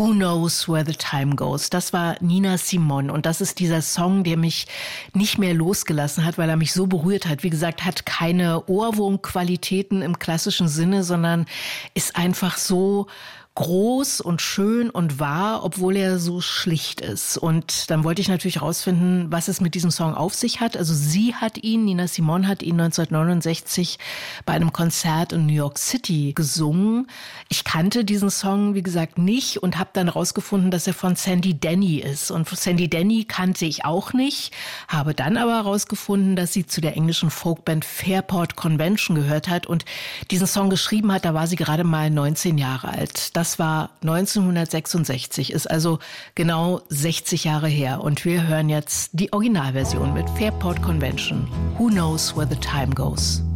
Who Knows Where the Time Goes. Das war Nina Simone und das ist dieser Song, der mich nicht mehr losgelassen hat, weil er mich so berührt hat. Wie gesagt, hat keine Ohrwurmqualitäten im klassischen Sinne, sondern ist einfach so groß und schön und wahr, obwohl er so schlicht ist. Und dann wollte ich natürlich rausfinden, was es mit diesem Song auf sich hat. Also Nina Simone hat ihn 1969 bei einem Konzert in New York City gesungen. Ich kannte diesen Song, wie gesagt, nicht und habe dann rausgefunden, dass er von Sandy Denny ist. Und Sandy Denny kannte ich auch nicht, habe dann aber herausgefunden, dass sie zu der englischen Folkband Fairport Convention gehört hat und diesen Song geschrieben hat. Da war sie gerade mal 19 Jahre alt. Das war 1966, ist also genau 60 Jahre her. Und wir hören jetzt die Originalversion mit Fairport Convention. Who Knows Where the Time Goes?